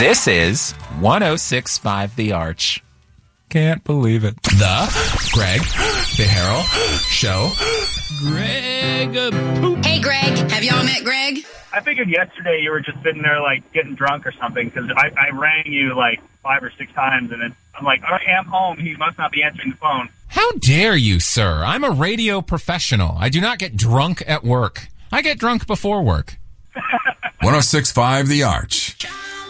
This is 106.5 The Arch. Can't believe it. The Greg Beharo Show. Greg. Hey, Greg. Have y'all met Greg? I figured yesterday you were just sitting there, like, getting drunk or something, because I rang you, like, 5 or 6 times, and then I'm like, I am home. He must not be answering the phone. How dare you, sir? I'm a radio professional. I do not get drunk at work. I get drunk before work. 106.5 The Arch.